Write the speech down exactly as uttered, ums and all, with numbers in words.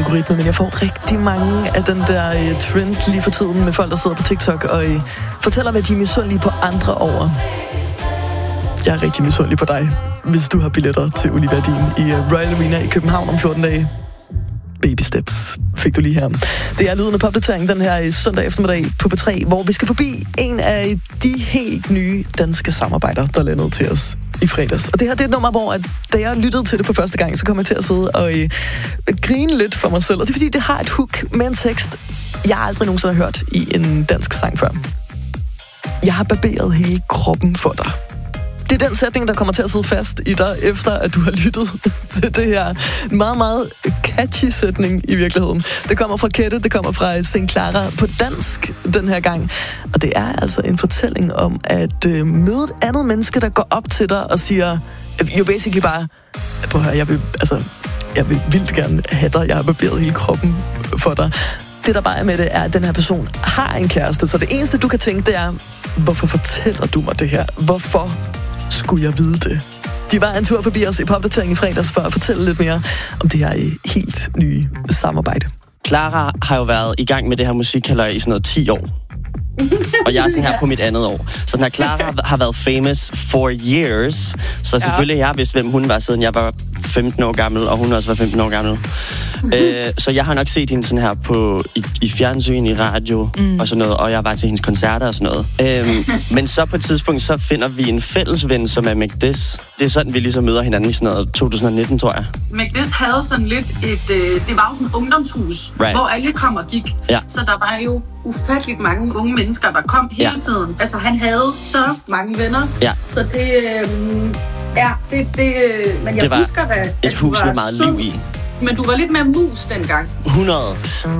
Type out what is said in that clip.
algoritme, men jeg får rigtig mange af den der uh, trend lige for tiden med folk, der sidder på TikTok og uh, fortæller, hvad de er misundelige på andre over. Jeg er rigtig misundelig på dig, hvis du har billetter til Olivia Dean i uh, Royal Arena i København om fjorten dage. Baby steps fik du lige her. Det er lyden af popdatering den her søndag eftermiddag på P tre, hvor vi skal forbi en af de helt nye danske samarbejder, der landede til os i fredags. Og det her det er et nummer, hvor at, da jeg lyttede til det på første gang, så kom jeg til at sidde og øh, grine lidt for mig selv. Og det er fordi, det har et hook med en tekst, jeg aldrig nogensinde har hørt i en dansk sang før. Jeg har barberet hele kroppen for dig. Det er den sætning, der kommer til at sidde fast i dig, efter at du har lyttet til det her meget, meget catchy sætning i virkeligheden. Det kommer fra Kette, det kommer fra Saint Clara på dansk den her gang. Og det er altså en fortælling om at øh, møde et andet menneske, der går op til dig og siger, jo basically bare, prøv at høre, jeg vil, altså, jeg vil vildt gerne have dig, jeg har barberet hele kroppen for dig. Det, der bare er med det, er, at den her person har en kæreste, så det eneste, du kan tænke, det er, hvorfor fortæller du mig det her? Hvorfor skulle jeg vide det? De var en tur forbi os i popdatering i fredags for at fortælle lidt mere om det her helt nye samarbejde. Clara har jo været i gang med det her musikhalløj i sådan noget ti år. Og jeg er sådan her på mit andet år. Så den her Clara har været famous for years. Så selvfølgelig har jeg vidst, hvem hun var, siden jeg var femten år gammel, og hun også var femten år gammel. øh, så jeg har nok set hende sådan her på, i, i fjernsyn, i radio mm. og sådan noget, og jeg var til hendes koncerter og sådan noget. Øhm, men så på et tidspunkt, så finder vi en fælles ven, som er Mcdiss. Det er sådan, vi ligesom møder hinanden i sådan noget to tusind nitten, tror jeg. Mcdiss havde sådan lidt et, øh, det var jo sådan et ungdomshus, right. hvor alle kom og gik. Ja. Så der var jo ufatteligt mange unge mennesker, der kom hele ja. tiden. Altså, han havde så mange venner. Ja. Så det, øh, ja, det, det, men jeg det var husker da, at et hus med meget liv i. Men du var lidt mere mus dengang. hundrede